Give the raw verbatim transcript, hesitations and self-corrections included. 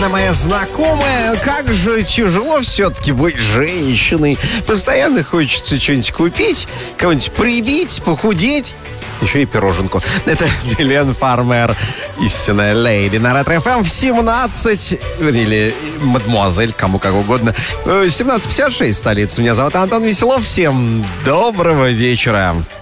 Моя знакомая, как же тяжело все-таки быть женщиной. Постоянно хочется что-нибудь купить, кого-нибудь прибить, похудеть. Еще и пироженку. Это Милен Фармер, истинная леди на Ретро-эф эм в семнадцать, или мадемуазель, кому как угодно. семнадцать пятьдесят шесть, столица. Меня зовут Антон Веселов. Всем доброго вечера.